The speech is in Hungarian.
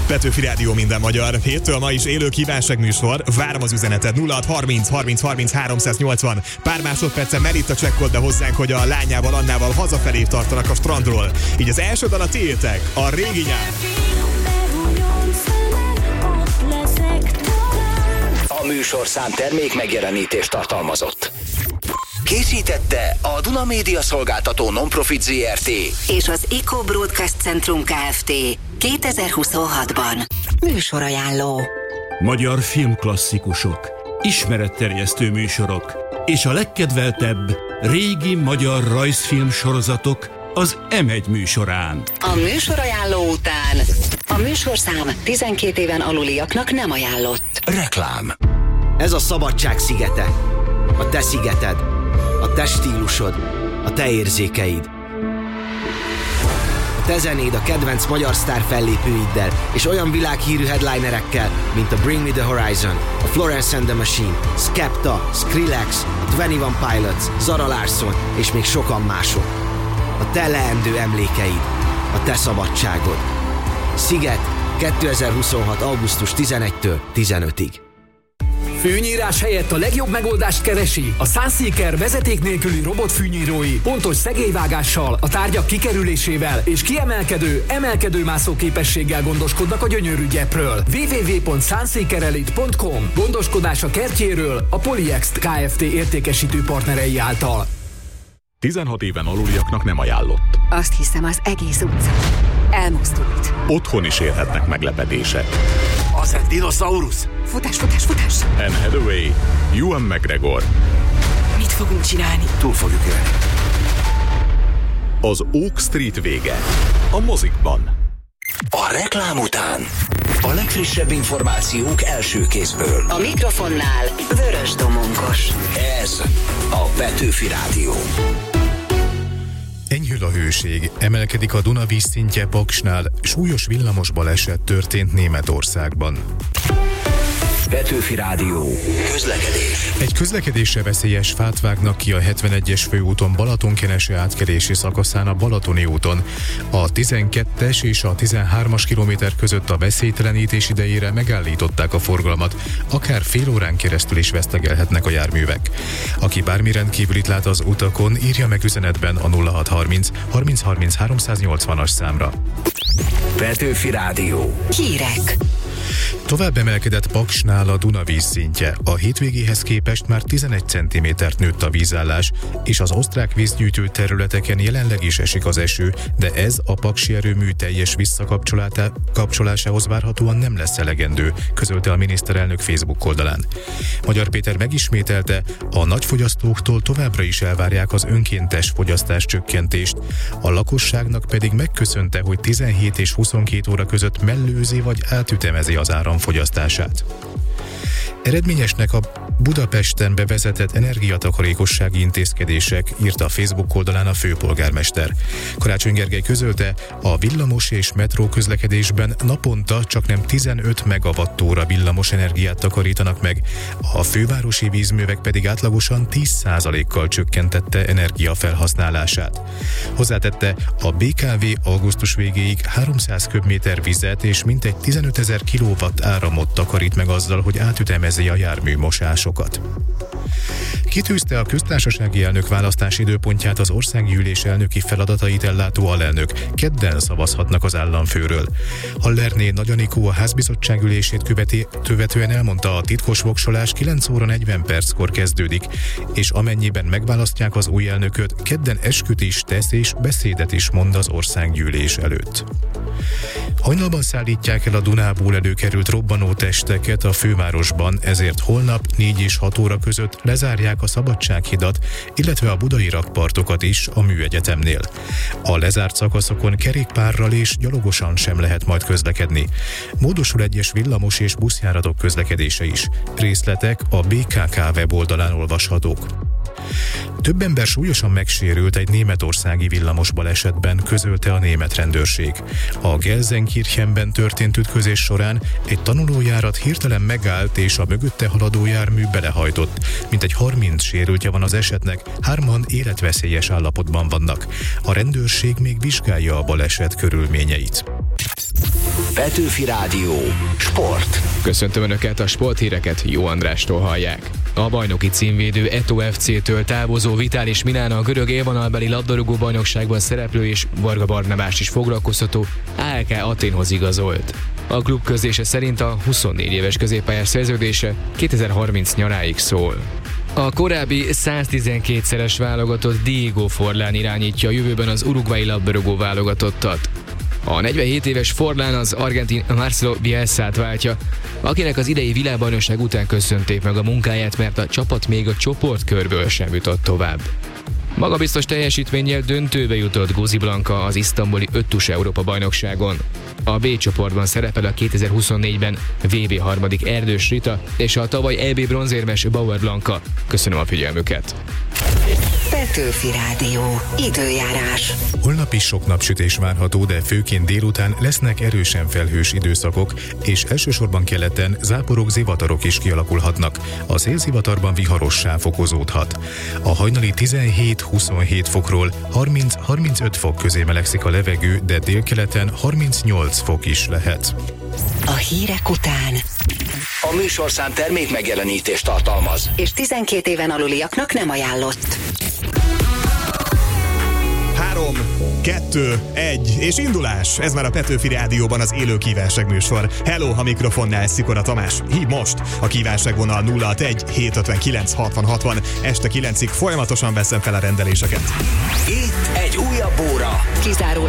Petőfi Rádió minden magyar. Héttől ma is élő kívánságműsor. Várom az üzeneted 0630 30 30 380. Pár másodpercen Meritta csekkold be hozzánk, hogy a lányával, Annával hazafelé tartanak a strandról. Így az első dal a tiétek, a Régi nyár. A műsorszám termék megjelenítést tartalmazott. Készítette a Duna Média Szolgáltató Non-Profit Zrt. és az Eco Broadcast Centrum Kft. 2026-ban. Műsorajánló. Magyar filmklasszikusok, ismeretterjesztő műsorok és a legkedveltebb régi magyar rajzfilm sorozatok az M1 műsorán. A műsorajánló után a műsorszám 12 éven aluliaknak nem ajánlott. Reklám. Ez a szabadság szigete. A te szigeted. A te stílusod. A te érzékeid. A te zenéd a kedvenc magyar sztár fellépőiddel és olyan világhírű headlinerekkel, mint a Bring Me The Horizon, a Florence and the Machine, Skepta, Skrillex, a 21 Pilots, Zara Larsson és még sokan mások. A te leendő emlékeid. A te szabadságod. Sziget 2026. augusztus 11-től 15-ig. Fűnyírás helyett a legjobb megoldást keresi? A Sunseeker vezeték nélküli robotfűnyírói pontos szegélyvágással, a tárgyak kikerülésével és kiemelkedő, emelkedőmászó képességgel gondoskodnak a gyönyörű gyepről. www.sunseekerelite.com. Gondoskodás a kertjéről a Polyext Kft. Értékesítő partnerei által. 16 éven aluliaknak nem ajánlott. Azt hiszem, az egész utca elmozdult. Otthon is érhetnek meglepetések. Az egy dinoszaurusz! Futás, futás, futás! Anne Hathaway, Ewan McGregor. Mit fogunk csinálni? Túl fogjuk élni. Az Oak Street vége. A mozikban. A reklám után a legfrissebb információk első kézből. A mikrofonnál Vörös Domonkos. Ez a Petőfi Rádió. Enyhül a hőség, emelkedik a Duna vízszintje Paksnál, súlyos villamos baleset történt Németországban. Petőfi Rádió. Közlekedés. Egy közlekedésre veszélyes fát vágnak ki a 71-es főúton Balatonkenese átkelési szakaszán a Balatoni úton. A 12-es és a 13-as kilométer között a veszélytelenítés idejére megállították a forgalmat, akár fél órán keresztül is vesztegelhetnek a járművek. Aki bármi rendkívülit lát az utakon, írja meg üzenetben a 0630 30 30 380-as számra. Petőfi Rádió. Hírek. Tovább emelkedett Paksnál a Duna vízszintje. A hétvégéhez képest már 11 cm-t nőtt a vízállás, és az osztrák vízgyűjtő területeken jelenleg is esik az eső, de ez a paksi erőmű teljes visszakapcsolásához várhatóan nem lesz elegendő, közölte a miniszterelnök Facebook oldalán. Magyar Péter megismételte, a nagyfogyasztóktól továbbra is elvárják az önkéntes fogyasztás csökkentést, a lakosságnak pedig megköszönte, hogy 17 és 22 óra között mellőzi vagy átütemezi az áramfogyasztását. Eredményesnek a Budapesten bevezetett energiatakarékossági intézkedések, írta a Facebook oldalán a főpolgármester. Karácsony Gergely közölte, a villamos és metró közlekedésben naponta csaknem 15 megawattóra villamos energiát takarítanak meg, a fővárosi vízművek pedig átlagosan 10%-kal csökkentette energiafelhasználását. Hozzátette, a BKV augusztus végéig 300 köbméter vizet és mintegy 15 000 kilowatt áramot takarít meg azzal, hogy átütemezi a járműmosásokat. Kitűzte a köztársasági elnök választási időpontját az országgyűlés elnöki feladatait ellátó alelnök. Kedden szavazhatnak az államfőről. Hallerné Nagy Anikó a házbizottság ülését követően elmondta, a titkos voksolás 9 óra 40 perckor kezdődik, és amennyiben megválasztják az új elnököt, kedden esküt is tesz és beszédet is mond az országgyűlés előtt. Hajnalban szállítják el a Dunából előkerült robbanótesteket a fővárosban, ezért holnap 4 és 6 óra között lezárják a Szabadsághidat, illetve a budai rakpartokat is a Műegyetemnél. A lezárt szakaszokon kerékpárral és gyalogosan sem lehet majd közlekedni. Módosul egyes villamos és buszjáratok közlekedése is. Részletek a BKK weboldalán olvashatók. Több ember súlyosan megsérült egy németországi villamos balesetben, közölte a német rendőrség. A Gelsenkirchenben történt ütközés során egy tanulójárat hirtelen megállt, és a mögötte haladó jármű belehajtott. Mintegy 30 sérültje van az esetnek, 3-an életveszélyes állapotban vannak. A rendőrség még vizsgálja a baleset körülményeit. Petőfi Rádió. Sport. Köszöntöm Önöket, a sporthíreket Jó Andrástól hallják. A bajnoki címvédő Eto FC-től távozó Vitalis Milana a görög élvonalbeli labdarúgó bajnokságban szereplő és Varga Barnabás is foglalkoztató AEK Athénhoz igazolt. A klub közlése szerint a 24 éves középpályás szerződése 2030 nyaráig szól. A korábbi 112-szeres válogatott Diego Forlán irányítja a jövőben az uruguayi labdarúgó válogatottat. A 47 éves Forlán az argentin Marcelo Bielsát váltja, akinek az idei világbajnokság után köszönték meg a munkáját, mert a csapat még a csoportkörből sem jutott tovább. Magabiztos teljesítménnyel döntőbe jutott Guzi Blanka az isztambuli 5-tus Európa-bajnokságon. A B csoportban szerepel a 2024-ben VB harmadik Erdős Rita és a tavaly EB bronzérmes Bauer Blanka. Köszönöm a figyelmüket! Petőfi Rádió. Időjárás. Holnap is sok napsütés várható, de főként délután lesznek erősen felhős időszakok, és elsősorban keleten záporok, zivatarok is kialakulhatnak. A szélzivatarban viharossá fokozódhat. A hajnali 17-27 fokról 30-35 fok közé melegszik a levegő, de délkeleten 38 fok is lehet. A hírek után A műsorszám termék megjelenítést tartalmaz. és 12 éven aluliaknak nem ajánlott. 3, 2, 1, és indulás! Ez már a Petőfi Rádióban az élő kívánság műsor. Hello, a mikrofonnál Szikora Tamás. Hív most! A kívánságvonal 061 759 60 60. Este 9-ig folyamatosan veszem fel a rendeléseket. Itt egy újabb óra. Kizárólag